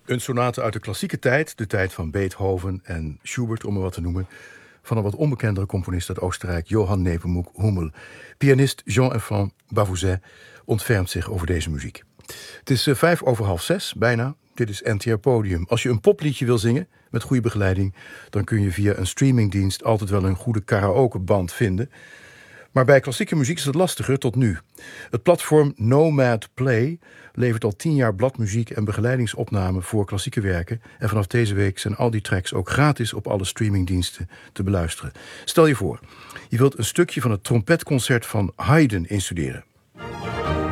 Een sonate uit de klassieke tijd, de tijd van Beethoven en Schubert, om maar wat te noemen, van een wat onbekendere componist uit Oostenrijk, Johann Nepomuk Hummel. Pianist Jean-Enfant Bavouzet ontfermt zich over deze muziek. Het is 6:05, bijna. Dit is NTR Podium. Als je een popliedje wil zingen met goede begeleiding, dan kun je via een streamingdienst altijd wel een goede karaokeband vinden. Maar bij klassieke muziek is het lastiger tot nu. Het platform Nomad Play levert al 10 jaar bladmuziek en begeleidingsopnamen voor klassieke werken. En vanaf deze week zijn al die tracks ook gratis op alle streamingdiensten te beluisteren. Stel je voor, je wilt een stukje van het trompetconcert van Haydn instuderen.